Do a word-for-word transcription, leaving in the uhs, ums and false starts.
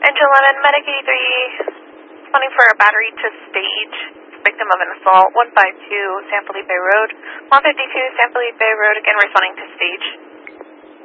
Engine eleven, Medic eighty-three, responding for a battery to stage, victim of an assault, one five two San Felipe Road, one fifty-two San Felipe Road, again responding to stage.